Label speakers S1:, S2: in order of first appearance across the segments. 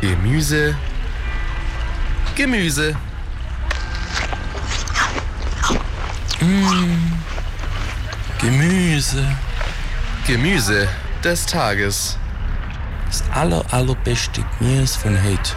S1: Gemüse. Gemüse. Gemüse. Gemüse des Tages.
S2: Das allerbeste Gemüse von heute.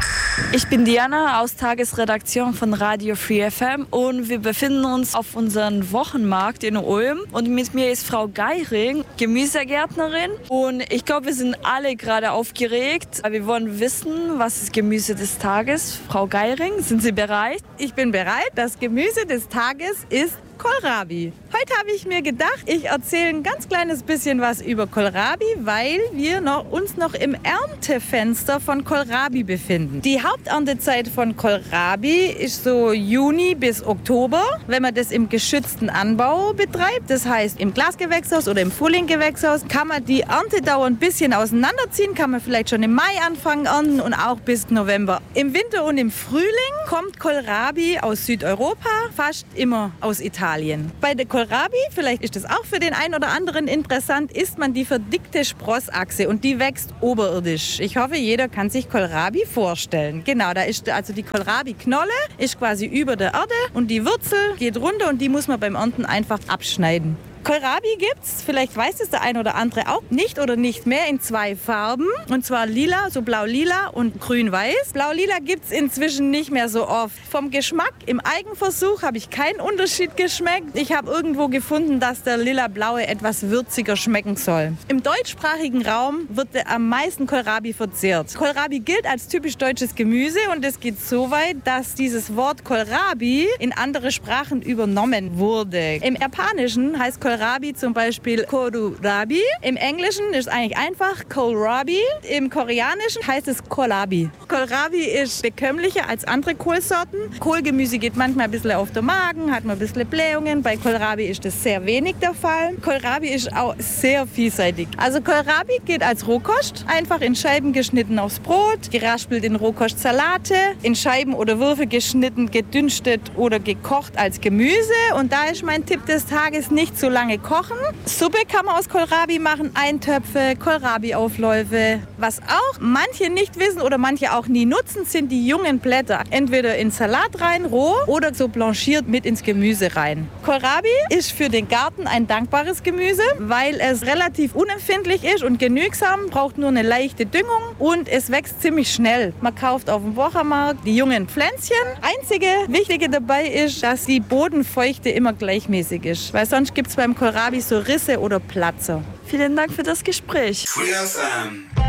S3: Ich bin Diana aus Tagesredaktion von Radio Free FM und wir befinden uns auf unserem Wochenmarkt in Ulm und mit mir ist Frau Geiring, Gemüsegärtnerin, und ich glaube, wir sind alle gerade aufgeregt. Wir wollen wissen, was ist Gemüse des Tages? Frau Geiring, sind Sie bereit?
S4: Ich bin bereit. Das Gemüse des Tages ist Kohlrabi. Heute habe ich mir gedacht, ich erzähle ein ganz kleines bisschen was über Kohlrabi, weil wir uns noch im Erntefenster von Kohlrabi befinden. Die Haupterntezeit von Kohlrabi ist so Juni bis Oktober, wenn man das im geschützten Anbau betreibt. Das heißt, im Glasgewächshaus oder im Frühlinggewächshaus kann man die Erntedauer ein bisschen auseinanderziehen, kann man vielleicht schon im Mai anfangen ernten und auch bis November. Im Winter und im Frühling kommt Kohlrabi aus Südeuropa, fast immer aus Italien. Bei der Kohlrabi, vielleicht ist das auch für den einen oder anderen interessant, isst man die verdickte Sprossachse und die wächst oberirdisch. Ich hoffe, jeder kann sich Kohlrabi vorstellen. Genau, da ist also die Kohlrabi-Knolle, ist quasi über der Erde und die Wurzel geht runter und die muss man beim Ernten einfach abschneiden. Kohlrabi gibt's, vielleicht weiß es der ein oder andere auch, nicht oder nicht mehr, in 2 Farben. Und zwar lila, so blau-lila und grün-weiß. Blau-lila gibt's inzwischen nicht mehr so oft. Vom Geschmack im Eigenversuch habe ich keinen Unterschied geschmeckt. Ich habe irgendwo gefunden, dass der lila-blaue etwas würziger schmecken soll. Im deutschsprachigen Raum wird am meisten Kohlrabi verzehrt. Kohlrabi gilt als typisch deutsches Gemüse und es geht so weit, dass dieses Wort Kohlrabi in andere Sprachen übernommen wurde. Im Japanischen heißt Kohlrabi zum Beispiel Kohlrabi. Im Englischen ist eigentlich einfach Kohlrabi. Im Koreanischen heißt es Kohlrabi. Kohlrabi ist bekömmlicher als andere Kohlsorten. Kohlgemüse geht manchmal ein bisschen auf den Magen, hat man ein bisschen Blähungen. Bei Kohlrabi ist das sehr wenig der Fall. Kohlrabi ist auch sehr vielseitig. Also Kohlrabi geht als Rohkost, einfach in Scheiben geschnitten aufs Brot, geraspelt in Rohkostsalate, in Scheiben oder Würfel geschnitten, gedünstet oder gekocht als Gemüse. Und da ist mein Tipp des Tages: nicht so lange kochen. Suppe kann man aus Kohlrabi machen, Eintöpfe, Kohlrabi-Aufläufe. Was auch manche nicht wissen oder manche auch nie nutzen, sind die jungen Blätter. Entweder in Salat rein, roh, oder so blanchiert mit ins Gemüse rein. Kohlrabi ist für den Garten ein dankbares Gemüse, weil es relativ unempfindlich ist und genügsam, braucht nur eine leichte Düngung und es wächst ziemlich schnell. Man kauft auf dem Wochenmarkt die jungen Pflänzchen. Einzige Wichtige dabei ist, dass die Bodenfeuchte immer gleichmäßig ist, weil sonst gibt es beim Kohlrabi so Risse oder Platzer.
S3: Vielen Dank für das Gespräch.
S5: Free FM.